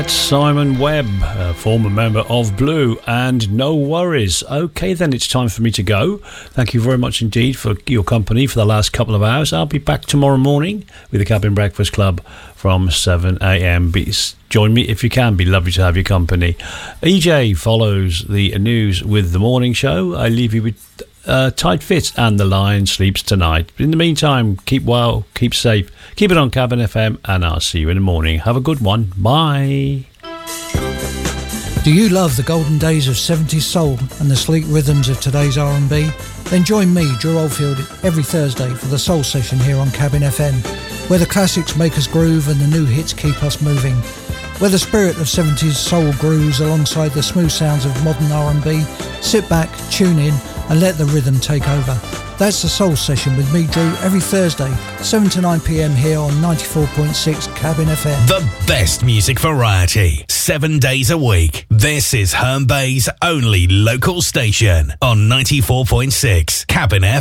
Simon Webb, a former member of Blue, and No Worries. Okay, then it's time for me to go. Thank you very much indeed for your company for the last couple of hours. I'll be back tomorrow morning with the Cabin Breakfast Club from 7 a.m. Join me if you can. Be lovely to have your company. EJ follows the news with the morning show. I leave you with Tight Fit and The Lion Sleeps Tonight. In the meantime, keep well, keep safe, keep it on Cabin FM, and I'll see you in the morning. Have a good one. Bye. Do you love the golden days of 70s soul and the sleek rhythms of today's R&B? Then join me, Drew Oldfield, every Thursday for the Soul Session here on Cabin FM, where the classics make us groove and the new hits keep us moving. Where the spirit of 70s soul grooves alongside the smooth sounds of modern R&B, sit back, tune in, and let the rhythm take over. That's the Soul Session with me, Drew, every Thursday, 7 to 9 p.m. here on 94.6 Cabin FM. The best music variety, 7 days a week. This is Herne Bay's only local station on 94.6 Cabin FM.